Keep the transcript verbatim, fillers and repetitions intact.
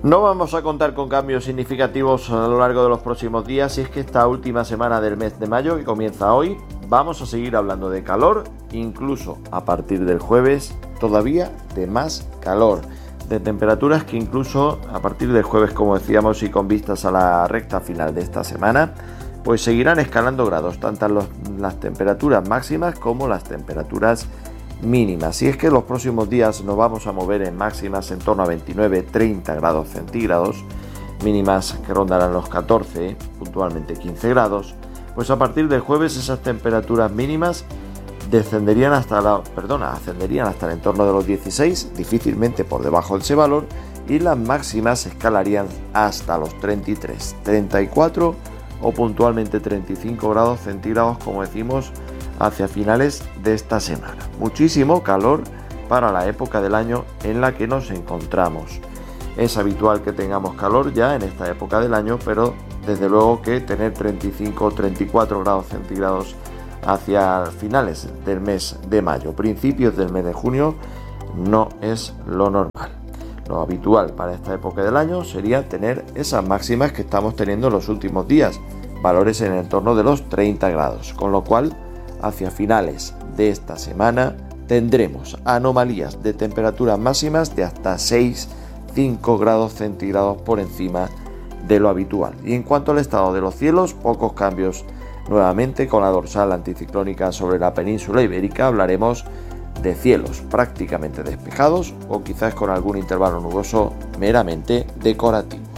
No vamos a contar con cambios significativos a lo largo de los próximos días, y es que esta última semana del mes de mayo, que comienza hoy, vamos a seguir hablando de calor, incluso a partir del jueves todavía de más calor, de temperaturas que incluso a partir del jueves, como decíamos, y con vistas a la recta final de esta semana, pues seguirán escalando grados, tanto los, las temperaturas máximas como las temperaturas mínimas. Y es que los próximos días nos vamos a mover en máximas en torno a veintinueve treinta grados centígrados, mínimas que rondarán los catorce, puntualmente quince grados. Pues a partir del jueves esas temperaturas mínimas descenderían hasta la, perdona, ascenderían hasta el entorno de los dieciséis, difícilmente por debajo de ese valor, y las máximas escalarían hasta los treinta y tres, treinta y cuatro o puntualmente treinta y cinco grados centígrados, como decimos, hacia finales de esta semana. Muchísimo calor para la época del año en la que nos encontramos. Es habitual que tengamos calor ya en esta época del año, pero desde luego que tener treinta y cinco o treinta y cuatro grados centígrados hacia finales del mes de mayo, principios del mes de junio, no es lo normal. Lo habitual para esta época del año sería tener esas máximas que estamos teniendo en los últimos días, valores en el entorno de los treinta grados, con lo cual hacia finales de esta semana tendremos anomalías de temperaturas máximas de hasta seis cinco grados centígrados por encima de lo habitual. Y en cuanto al estado de los cielos, pocos cambios nuevamente. Con la dorsal anticiclónica sobre la península ibérica hablaremos de cielos prácticamente despejados o quizás con algún intervalo nuboso meramente decorativo.